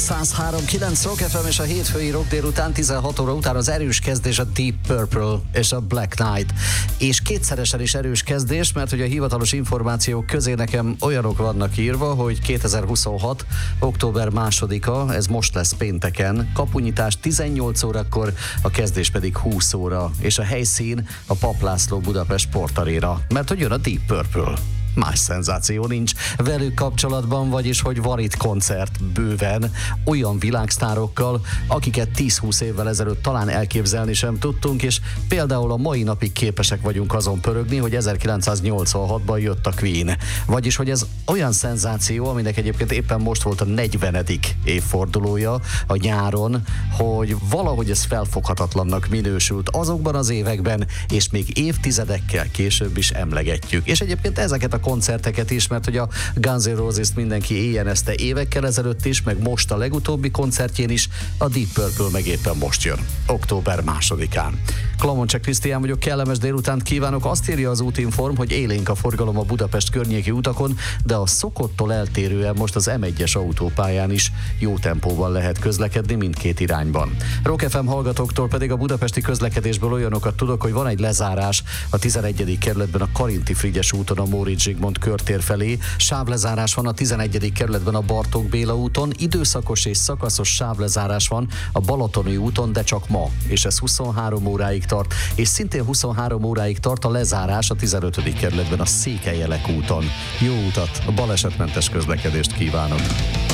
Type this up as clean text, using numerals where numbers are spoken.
103.9 Rock FM és a hétfői rock délután 16 óra után az erős kezdés a Deep Purple és a Black Knight. És kétszeresen is erős kezdés, mert hogy a hivatalos információk közé nekem olyanok vannak írva, hogy 2026. október 2-a, ez most lesz pénteken, kapunyítás 18 órakor, a kezdés pedig 20 óra, és a helyszín a Papp László Budapest Sportaréna, mert hogy jön a Deep Purple. Más szenzáció nincs velük kapcsolatban, vagyis hogy van itt koncert bőven olyan világsztárokkal, akiket 10-20 évvel ezelőtt talán elképzelni sem tudtunk, és például a mai napig képesek vagyunk azon pörögni, hogy 1986-ban jött a Queen. Vagyis, hogy ez olyan szenzáció, aminek egyébként éppen most volt a 40. évfordulója a nyáron, hogy valahogy ez felfoghatatlannak minősült azokban az években, és még évtizedekkel később is emlegetjük. És egyébként ezeket a koncerteket is, mert hogy a Guns N' Roses-t mindenki éjjenezte évekkel ezelőtt is, meg most a legutóbbi koncertjén is, a Deep Purple meg éppen most jön, október 2-án. Klamoncsek Krisztián vagyok, kellemes délutánt kívánok. Azt írja az Útinform, hogy élénk a forgalom a Budapest környéki utakon, de a szokottól eltérően most az M1-es autópályán is jó tempóval lehet közlekedni mindkét irányban. Rock FM hallgatóktól pedig a budapesti közlekedésből olyanokat tudok, hogy van egy lezárás a 11. kerületben a Karinti Frigyes úton a Móricz Zsigmond körtér felé, sávlezárás van a 11. kerületben a Bartók Béla úton, időszakos és szakaszos sávlezárás van a Balatoni úton, de csak ma, és ez 23 óráig tart, és szintén 23 óráig tart a lezárás a 15. kerületben a Székelyelek úton. Jó utat, a balesetmentes közlekedést kívánok!